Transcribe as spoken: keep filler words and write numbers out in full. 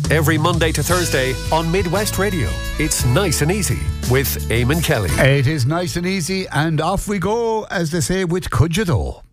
every Monday to Thursday on Midwest Radio. It's Nice and Easy with Eamon Kelly. It is nice and easy, and off we go, as they say, with Could You Though.